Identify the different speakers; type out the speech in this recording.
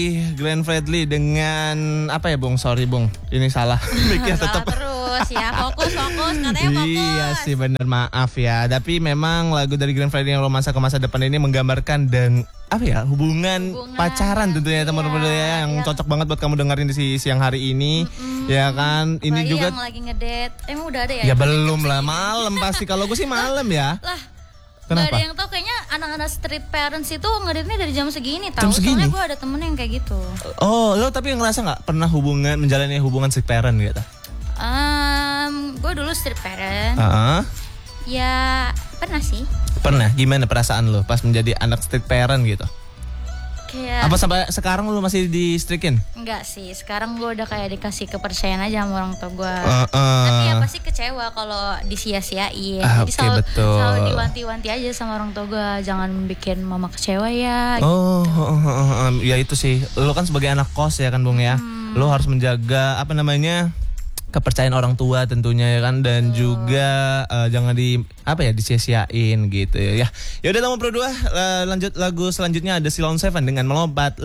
Speaker 1: Glenn Fredly dengan apa ya Bung? Sorry Bung, ini salah. Mikir tetap
Speaker 2: terus ya, fokus katanya fokus.
Speaker 1: Iya sih bener, maaf ya. Tapi memang lagu dari Glenn Fredly yang Romansa ke Masa Depan ini menggambarkan dan apa ya hubungan pacaran tentunya teman-teman ya, yang cocok banget buat kamu dengerin di siang hari ini. Ya kan, ini
Speaker 2: Apalagi
Speaker 1: juga
Speaker 2: yang lagi ngedate. Emang udah ada ya?
Speaker 1: Ya belum lah, malam pasti. Kalau gue sih malam ya.
Speaker 2: Lah,
Speaker 1: kenapa?
Speaker 2: gak ada yang tahu, kayaknya anak-anak street parents itu ngedate-nya dari jam segini tahu.
Speaker 1: Jam segini?
Speaker 2: Soalnya gue ada temen yang kayak gitu.
Speaker 1: Oh, lo tapi ngerasa nggak pernah menjalani hubungan street parent gitu?
Speaker 2: Gue dulu street parent. Ya pernah sih.
Speaker 1: Pernah. Gimana perasaan lo pas menjadi anak street parent gitu?
Speaker 2: Kayak
Speaker 1: Apa sampai sekarang lo masih di-strikin?
Speaker 2: enggak sih, sekarang gue udah kayak dikasih kepercayaan aja sama orang tua gue. Tapi ya pasti kecewa kalau disia-siain. Jadi selalu diwanti-wanti aja sama orang tua gue, jangan bikin mama kecewa ya.
Speaker 1: Ya itu sih. Lo kan sebagai anak kos ya kan Bung ya. Lo harus menjaga apa namanya kepercayaan orang tua tentunya ya kan, dan juga jangan disia-siain gitu ya. Ya udah, nomor 2 lanjut lagu selanjutnya ada Silon Seven dengan Melompat.